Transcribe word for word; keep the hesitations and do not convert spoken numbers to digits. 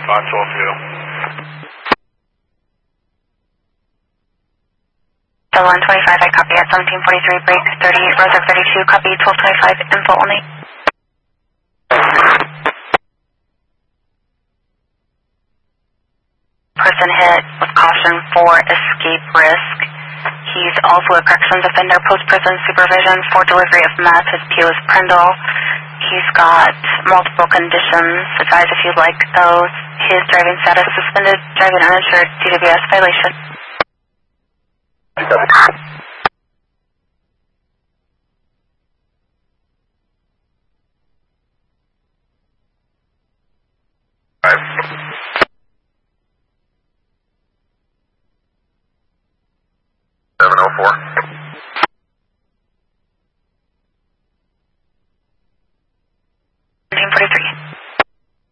five twelve two. one twenty-five, I copy at seventeen forty-three, break thirty-eight, Rosa thirty-two, copy twelve twenty-five, info only. Person hit with caution for escape risk. He's also a corrections offender, post-prison supervision for delivery of meth. His P O is Prindle. He's got multiple conditions. Advise if you'd like those. His driving status suspended, driving uninsured, D W S violation. seven oh four.